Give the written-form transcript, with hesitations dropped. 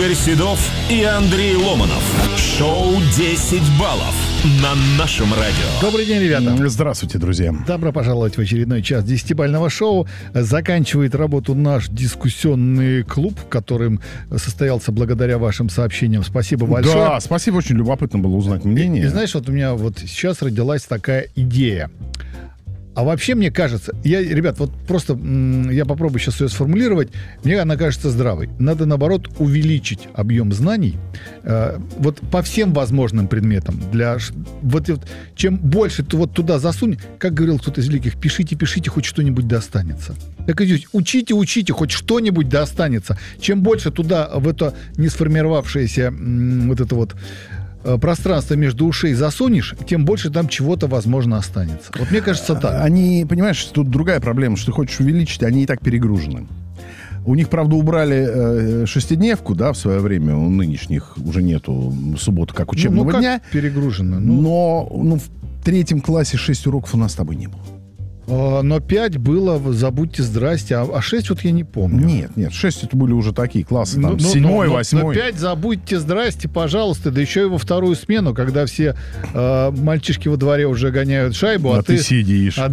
Игорь Седов и Андрей Ломанов. Шоу «10 баллов» на нашем радио. Добрый день, ребята. Здравствуйте, друзья. Добро пожаловать в очередной час 10-бального шоу. Заканчивает работу наш дискуссионный клуб, которым состоялся благодаря вашим сообщениям. Спасибо большое. Да, спасибо, очень любопытно было узнать мнение. И знаешь, вот у меня вот сейчас родилась такая идея. А вообще, мне кажется, ребят, вот просто я попробую сейчас ее сформулировать. Мне она кажется здравой. Надо, наоборот, увеличить объем знаний вот по всем возможным предметам. Чем больше ты вот туда засунь, как говорил кто-то из великих, пишите, хоть что-нибудь достанется. Так идите, учите, хоть что-нибудь достанется. Чем больше туда, в это не сформировавшееся вот это вот пространство между ушей засунешь, тем больше там чего-то, возможно, останется. Вот мне кажется так. Они, понимаешь, тут другая проблема, что ты хочешь увеличить, они и так перегружены. У них, правда, убрали шестидневку, да, в свое время. У нынешних уже нету субботы как учебного как дня. Перегружено. Но в 3 классе 6 уроков у нас с тобой не было. Но 5 было, забудьте, здрасте, а 6 вот я не помню. Нет, 6 это были уже такие классы, там, 7-й, 8-й. Но 5 забудьте, здрасте, пожалуйста, да еще и во вторую смену, когда все мальчишки во дворе уже гоняют шайбу, А ты сидишь.